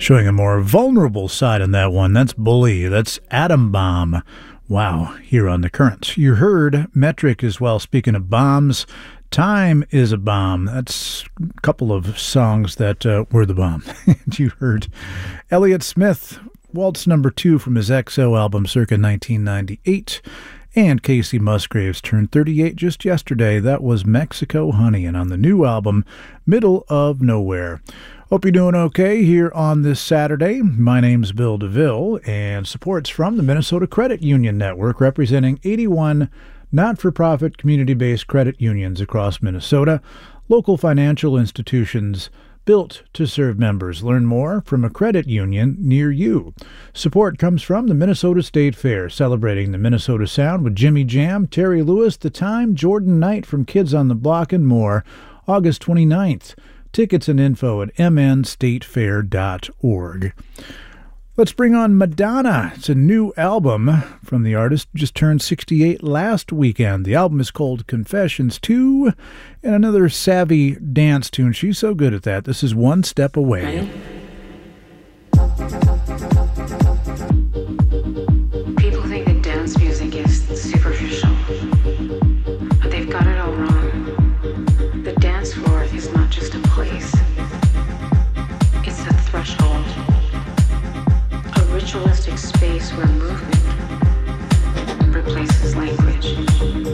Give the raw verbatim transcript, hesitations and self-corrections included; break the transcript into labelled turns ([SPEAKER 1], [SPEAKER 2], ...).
[SPEAKER 1] Showing a more vulnerable side on that one. That's Bully. That's Atom Bomb. Wow, here on The Current. You heard Metric as well. Speaking of bombs, Time is a Bomb. That's a couple of songs that uh, were the bomb. You heard Elliott Smith, Waltz Number Two from his X O album circa nineteen ninety-eight. And Casey Musgraves turned thirty-eight just yesterday. That was Mexico Honey. And on the new album, Middle of Nowhere. Hope you're doing okay here on this Saturday. My name's Bill DeVille, and support's from the Minnesota Credit Union Network, representing eighty-one not-for-profit community-based credit unions across Minnesota, local financial institutions built to serve members. Learn more from a credit union near you. Support comes from the Minnesota State Fair, celebrating the Minnesota Sound with Jimmy Jam, Terry Lewis, The Time, Jordan Knight from Kids on the Block, and more, August twenty-ninth. Tickets and info at m n state fair dot org. Let's bring on Madonna. It's a new album from the artist, just turned sixty-eight last weekend. The album is called Confessions two, and another savvy dance tune. She's so good at that. This is One Step Away.
[SPEAKER 2] Right.